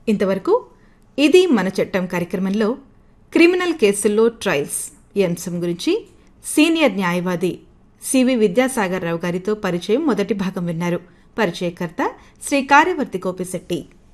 ఇంతవరకు ఇది మన చట్టం కార్యక్రమంలో క్రిమినల్ కేసుల్లో ట్రయల్స్ ఈ అంశం గురించి సీనియర్ న్యాయవాది సివి విద్యాసాగర్ రావు గారితో పరిచయం మొదటి భాగం విన్నారు. పరిచయకర్త శ్రీ కార్యవర్తి గోపిశెట్టి.